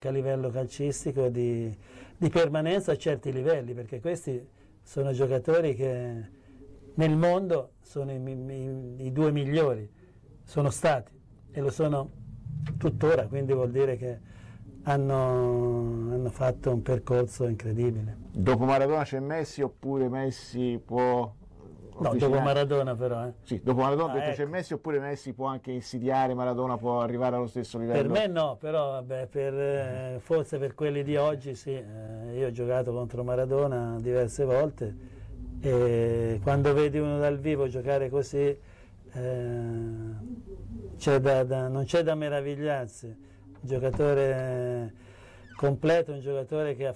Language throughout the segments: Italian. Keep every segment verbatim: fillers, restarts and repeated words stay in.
a livello calcistico di, di permanenza a certi livelli, perché questi sono giocatori che nel mondo sono i, i, i due migliori, sono stati e lo sono tuttora, quindi vuol dire che hanno, hanno fatto un percorso incredibile. Dopo Maradona c'è Messi oppure Messi può... No, dopo Maradona però. Eh. Sì, dopo Maradona, ah, detto ecco. C'è Messi oppure Messi può anche insidiare Maradona, può arrivare allo stesso livello? Per me no, però vabbè, per, eh, forse per quelli di oggi sì. Eh, io ho giocato contro Maradona diverse volte e quando vedi uno dal vivo giocare così eh, c'è da, da, non c'è da meravigliarsi. Un giocatore completo, un giocatore che ha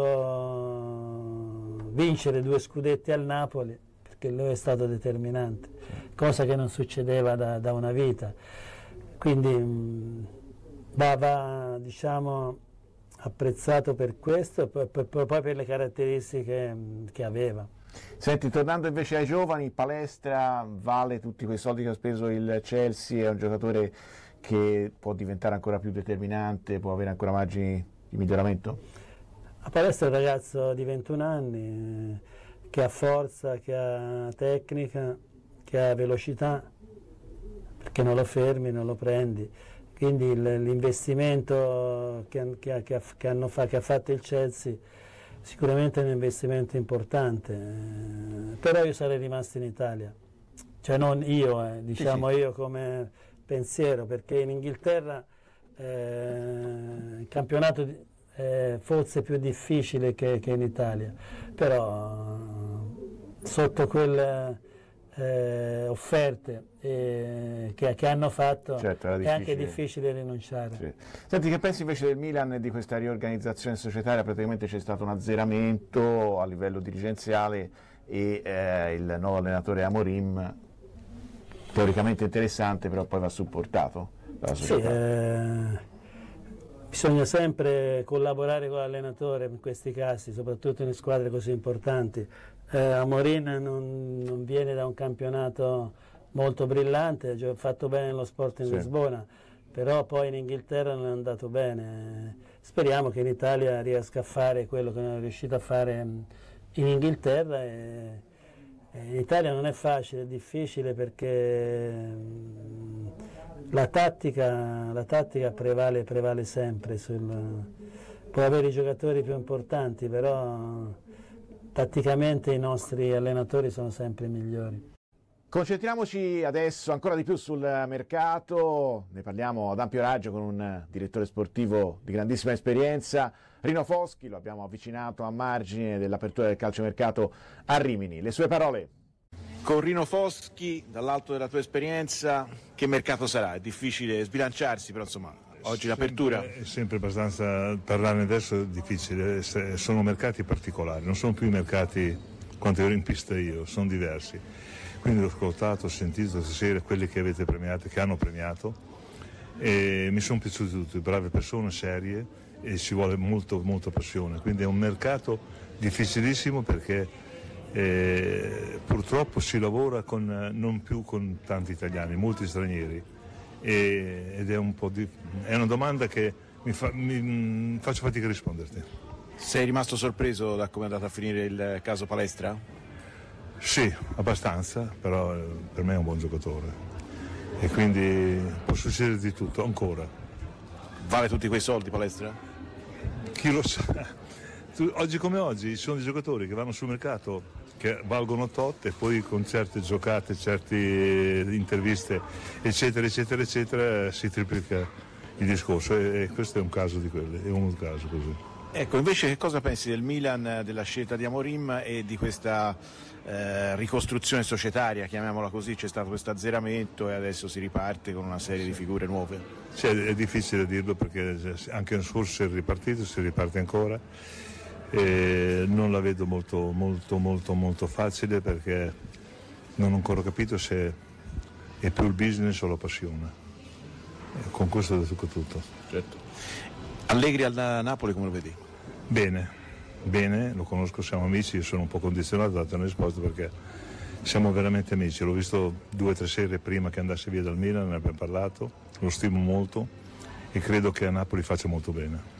fatto vincere due scudetti al Napoli, che lui è stato determinante, cosa che non succedeva da, da una vita, quindi mh, va, va diciamo apprezzato per questo e poi, poi, poi per le caratteristiche mh, che aveva. Senti, tornando invece ai giovani, Palestra vale tutti quei soldi che ha speso il Chelsea, è un giocatore che può diventare ancora più determinante, può avere ancora margini di miglioramento? A Palestra è un ragazzo di ventuno anni eh, che ha forza, che ha tecnica, che ha velocità, perché non lo fermi, non lo prendi. Quindi l'investimento che, che, che, che, hanno fa, che ha fatto il Chelsea sicuramente è un investimento importante, eh, però io sarei rimasto in Italia, cioè non io, eh, diciamo sì, sì. io come pensiero, perché in Inghilterra eh, il campionato è forse più difficile che, che in Italia, però sotto quelle eh, offerte eh, che, che hanno fatto certo, è anche difficile rinunciare. Sì. Senti, che pensi invece del Milan e di questa riorganizzazione societaria? Praticamente c'è stato un azzeramento a livello dirigenziale e eh, il nuovo allenatore Amorim, teoricamente interessante, però poi va supportato dalla società. Sì, eh... Bisogna sempre collaborare con l'allenatore in questi casi, soprattutto in squadre così importanti. Eh, Amorim non, non viene da un campionato molto brillante, ha fatto bene lo Sporting sì. Lisbona, però poi in Inghilterra non è andato bene. Speriamo che in Italia riesca a fare quello che non è riuscito a fare in Inghilterra. E, e in Italia non è facile, è difficile perché La tattica, la tattica prevale, prevale sempre, sul, può avere i giocatori più importanti, però tatticamente i nostri allenatori sono sempre migliori. Concentriamoci adesso ancora di più sul mercato, ne parliamo ad ampio raggio con un direttore sportivo di grandissima esperienza, Rino Foschi, lo abbiamo avvicinato a margine dell'apertura del calciomercato a Rimini. Le sue parole. Con Rino Foschi, dall'alto della tua esperienza, che mercato sarà? È difficile sbilanciarsi, però insomma, oggi l'apertura... È sempre abbastanza, parlarne adesso è difficile, sono mercati particolari, non sono più i mercati quando ero in pista io, sono diversi. Quindi ho ascoltato, ho sentito stasera quelli che avete premiato, che hanno premiato, e mi sono piaciuti tutti, brave persone, serie, e ci vuole molto, molta passione. Quindi è un mercato difficilissimo perché... Eh, purtroppo si lavora con, non più con tanti italiani, molti stranieri e, ed è un po' di, è una domanda che mi, fa, mi faccio fatica a risponderti. Sei rimasto sorpreso da come è andato a finire il caso Palestra? Sì, abbastanza, però per me è un buon giocatore e quindi può succedere di tutto ancora. Vale tutti quei soldi Palestra? Chi lo sa? Oggi come oggi ci sono dei giocatori che vanno sul mercato che valgono tot e poi con certe giocate, certe interviste eccetera eccetera eccetera si triplica il discorso e, e questo è un caso di quelli, è un caso così. Ecco, invece che cosa pensi del Milan, della scelta di Amorim e di questa eh, ricostruzione societaria, chiamiamola così? C'è stato questo azzeramento e adesso si riparte con una serie di figure nuove. Cioè, è difficile dirlo perché anche in scorso si è ripartito, si riparte ancora. E non la vedo molto molto molto molto facile perché non ho ancora capito se è più il business o la passione. E con questo ho detto tutto. Certo. Allegri al Napoli come lo vedi? Bene, bene, lo conosco, siamo amici, sono un po' condizionato da dare una risposta perché siamo veramente amici, l'ho visto due o tre sere prima che andasse via dal Milan, ne abbiamo parlato, lo stimo molto e credo che a Napoli faccia molto bene.